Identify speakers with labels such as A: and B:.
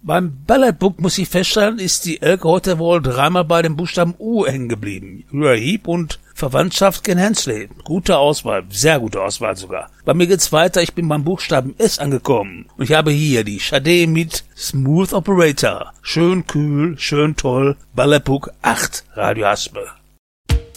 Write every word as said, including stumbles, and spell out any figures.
A: Beim Balletbook muss ich feststellen, ist die Elke heute wohl dreimal bei dem Buchstaben U hängen geblieben. Uriah Heep und Verwandtschaft Ken Hensley. Gute Auswahl, sehr gute Auswahl sogar. Bei mir geht's weiter, ich bin beim Buchstaben S angekommen. Und ich habe hier die Sade mit Smooth Operator. Schön kühl, schön toll, Balletbook acht, Radio Haspe.